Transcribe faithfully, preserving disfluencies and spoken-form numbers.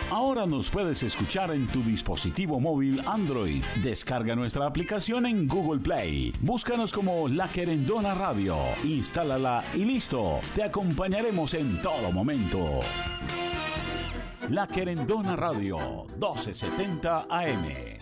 Ahora nos puedes escuchar en tu dispositivo móvil Android. Descarga nuestra aplicación en Google Play. Búscanos como La Querendona Radio. Instálala y listo. Te acompañaremos en todo momento. La Querendona Radio, doce setenta A M.